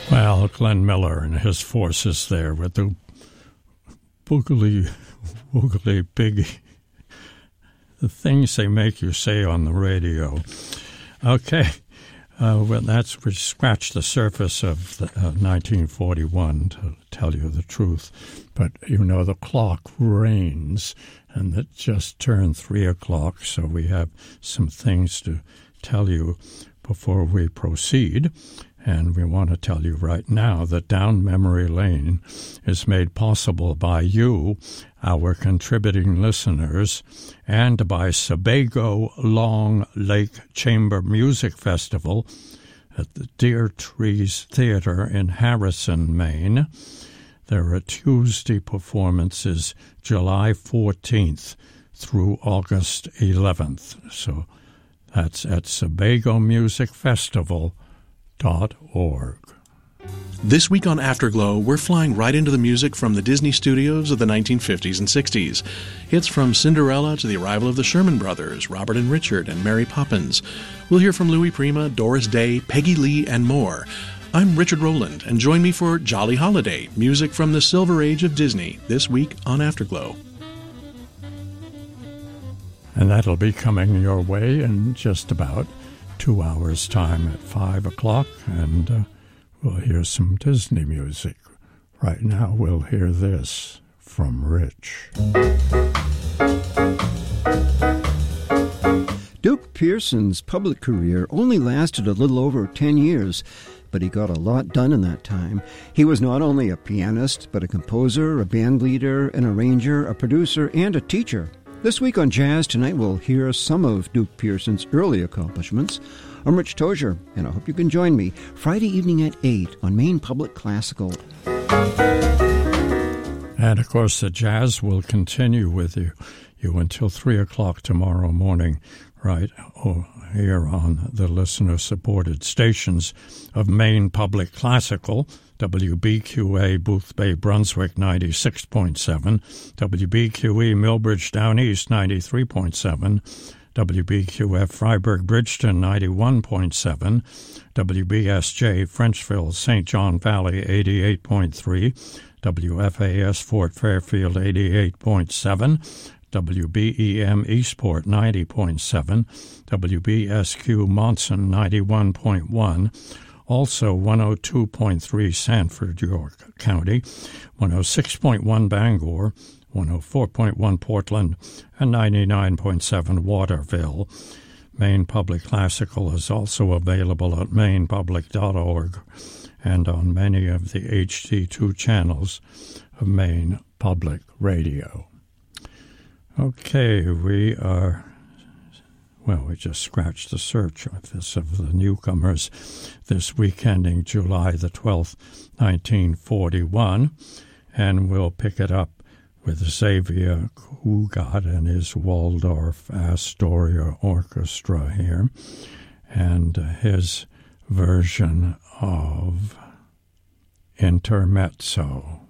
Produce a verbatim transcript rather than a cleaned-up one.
Well, Glenn Miller and his forces there with the boogly, woogly piggy, the things they make you say on the radio. Okay, uh, well, that's we scratched the surface of the, uh, nineteen forty-one, to tell you the truth. But, you know, the clock reigns, and it just turned three o'clock, so we have some things to tell you before we proceed. And we want to tell you right now that Down Memory Lane is made possible by you, our contributing listeners, and by Sebago Long Lake Chamber Music Festival at the Deer Trees Theater in Harrison, Maine. There are Tuesday performances July fourteenth through August eleventh. So that's at Sebago Music Festival. Dot org. This week on Afterglow, we're flying right into the music from the Disney studios of the nineteen fifties and sixties. Hits from Cinderella to the arrival of the Sherman Brothers, Robert and Richard, and Mary Poppins. We'll hear from Louis Prima, Doris Day, Peggy Lee, and more. I'm Richard Rowland, and join me for Jolly Holiday, music from the Silver Age of Disney, this week on Afterglow. And that'll be coming your way in just about two hours' time at five o'clock, and uh, we'll hear some Disney music. Right now, we'll hear this from Rich. Duke Pearson's public career only lasted a little over ten years, but he got a lot done in that time. He was not only a pianist, but a composer, a band leader, an arranger, a producer, and a teacher. This week on Jazz Tonight, we'll hear some of Duke Pearson's early accomplishments. I'm Rich Tozier, and I hope you can join me Friday evening at eight on Maine Public Classical. And, of course, the jazz will continue with you, you until three o'clock tomorrow morning, right oh, here on the listener-supported stations of Maine Public Classical, W B Q A Boothbay Brunswick ninety-six point seven, W B Q E Millbridge Down East ninety-three point seven, W B Q F Freiburg Bridgeton ninety-one point seven, W B S J Frenchville Saint John Valley eighty-eight point three, W F A S Fort Fairfield eighty-eight point seven, W B E M Eastport ninety point seven, W B S Q Monson ninety-one point one, also one oh two point three Sanford, York County, one oh six point one Bangor, one oh four point one Portland, and ninety-nine point seven Waterville. Maine Public Classical is also available at maine public dot org and on many of the H D two channels of Maine Public Radio. Okay, we are... Well, we just scratched the surface of the newcomers this week ending July the twelfth, nineteen forty-one, and we'll pick it up with Xavier Cugat and his Waldorf Astoria Orchestra here, and his version of Intermezzo.